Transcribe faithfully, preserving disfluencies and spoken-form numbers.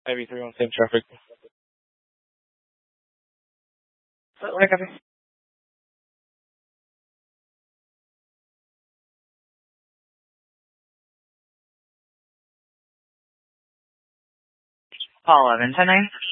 Ivy three one, same traffic. What copy? Paul eleven ten nine.